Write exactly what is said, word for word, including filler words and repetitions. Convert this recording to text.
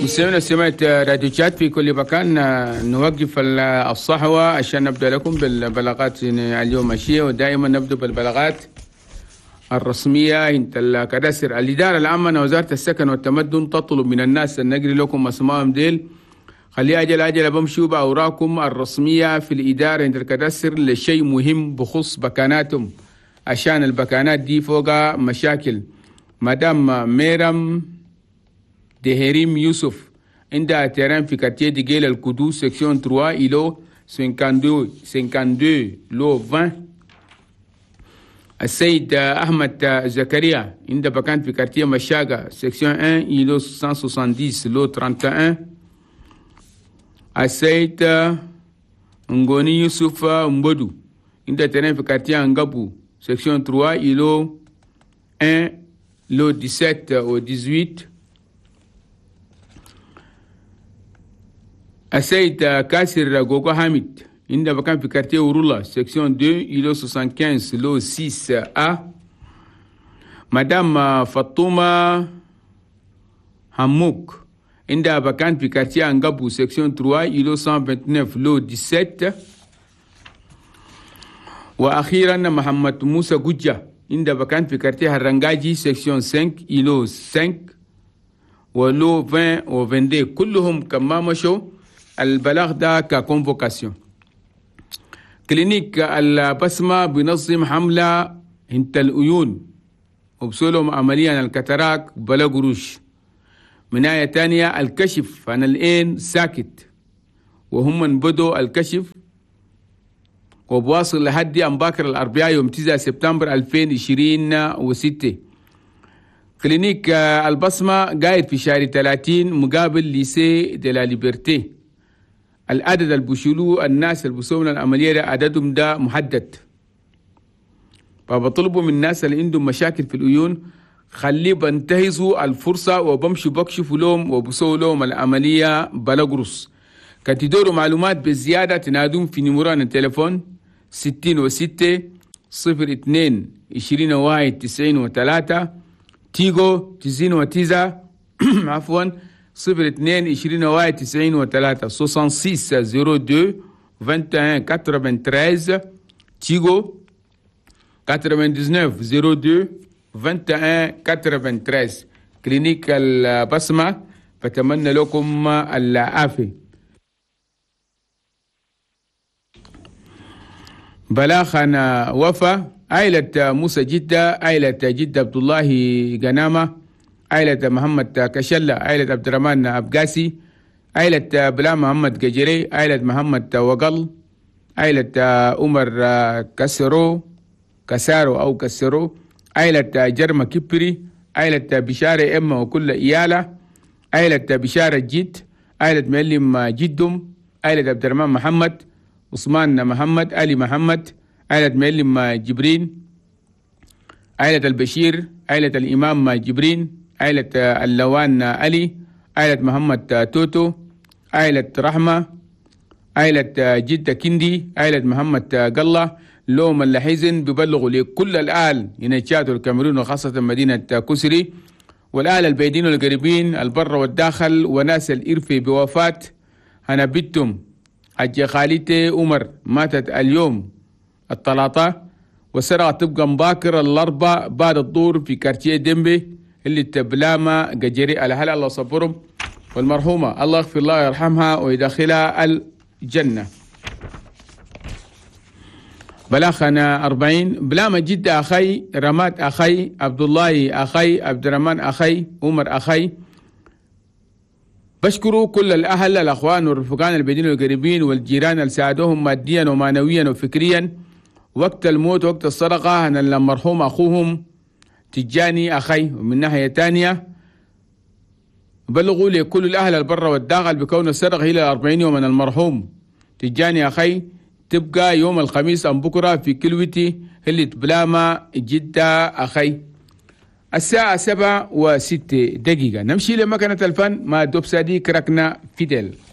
مستمعينا سمعت راديو شات في كل مكان. نوقف الصحوة عشان نبدأ لكم بالبلاغات اليوم الشيء، ودائما نبدأ بالبلاغات الرسمية. انت الكداسر الإدارة العامة لوزارة السكن والتمدن تطلب من الناس أن نقري لكم أسمائهم ديل. خلي أجل أجل بمشوا بأوراقكم الرسمية في الإدارة عند الكداسر لشيء مهم بخص بكاناتهم، عشان البكانات دي فوقها مشاكل. مدام ميرم دهيريم يوسف عندها تيران في كارتيه ديجيل القدوس سكسيون ثلاثة إلو خمسة وخمسين لو عشرين. السيد أحمد زكريا عنده بكان في كارتيه مشاقة سكسيون واحد إلو مئة وستين لو واحد وثلاثين. السيد نغوني يوسف مبدو عنده تيران في كارتيه انغابو سكسيون ثلاثة إلو واحد لو سبعة عشر و ثمانية. السيد كاسر غوغو حامد عنده مكان في كارتيه ورولا سكسيون اثنين إلو خمسة وستين لو ستة أ. مدام فاطمة هموك عندها مكان في كارتيه انغابو سكسيون ثلاثة إلو مئة وتسعة وعشرين لو سبعة عشر. واخيرا محمد موسى جوجا عنده مكان في كارتيه هرنجاجي سكسيون خمسة إلو خمسة ولو عشرين و اثنين وعشرين. كلهم كما مشوا البلاغ ده ككونفوكاسيون. كلينيك البسمة بنظم حملة هنت العيون وبسولهم عمليا عن الكتراك بلا قروش. من آية تانية الكشف عن الآن ساكت، وهم من بدوا الكشف وبواصل لحد أنباكر الأربعاء يوم تسعة سبتمبر ألفين وعشرين وستة. كلينيك البسمة قاعد في شهر ثلاثين مقابل ليسي دي لا ليبرتي. العدد اللي بيشيلوه الناس اللي بيسووا العملية ده عددهم ده محدد، فبطلبوا من الناس اللي عندهم مشاكل في العيون خليه بنتهزوا الفرصة وبمشوا بكشفوا لهم وبسووا لهم العملية بلا قرص. كان تدوروا معلومات بالزيادة تنادون في نمران التليفون ستين وستة صفر اثنين عشرين واحد تسعين وثلاثة، تيجو تسعين وتسعة عفوا صفر اثنين عشرين واحد تسعين وثلاثة ستة ستة صفر اثنين واحد واحد تسعة وثلاثين، تيجو تسعة تسعة صفر اثنين واحد واحد تسعة. كلينيك البسمة، بتمنى لكم العافية. بلاغنا وفا عائلة موسى جدة، عائلة جدة عبد الله غنامة، عائلة محمد كشلة، عائلة عبد الرحمن أبقاسي، عائلة بلا محمد قجري، عائلة محمد وقل، عائلة عمر كسرو كسارو أو كسرو، عائلة جرمة كبري، عائلة بشارة إما وكل إيالة، عائلة بشارة جد، عائلة معلم جدم، عائلة عبد الرحمن محمد، عثمان محمد، علي محمد، عائلة معلم جبرين، عائلة البشير، عائلة الإمام جبرين، عائلة اللوان علي، عائلة محمد توتو، عائلة رحمة، عائلة جدة كندي، عائلة محمد قلة. لوم اللحيزن ببلغوا لكل الآل ينشاتوا الكاميرون وخاصة مدينة كسري والآل البعيدين والقريبين البر والداخل وناس الإرفي بوفاة أنا بيتم حجي خالتي عمر ماتت اليوم الثلاثة، وسرعة تبقى مباكر الأربع بعد الظهر في كارتيه ديمبي اللي تبلامة قجري على هلا الله صبرهم، والمرحومة الله يغفر الله ويرحمها ويدخلها الجنة. بلاخنا أربعين بلامة جدة أخي، رمات أخي، عبد الله أخي، عبد الرحمن أخي، عمر أخي. بشكروا كل الأهل الأخوان والرفقان البعيدين والقريبين والجيران اللي ساعدوهم ماديا ومعنويا وفكريا وقت الموت وقت الصدقة. أنا المرحوم أخوهم تجاني أخي. ومن ناحية تانية بلغوا لكل الأهل البر والداخل بكون الصدقة إلى أربعين يوم من المرحوم تجاني أخي تبقى يوم الخميس أم بكرة في كلوتي اللي تبلامة جدة أخي. الساعة سبعة وستة دقيقة نمشي لمكانة الفن مع دوب صديق ركنا فيدل.